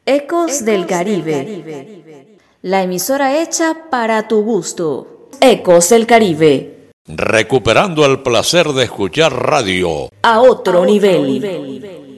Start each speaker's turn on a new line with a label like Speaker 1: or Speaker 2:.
Speaker 1: Ecos del Caribe, la emisora hecha para tu gusto. Ecos del Caribe.
Speaker 2: Recuperando el placer de escuchar radio
Speaker 1: A otro nivel.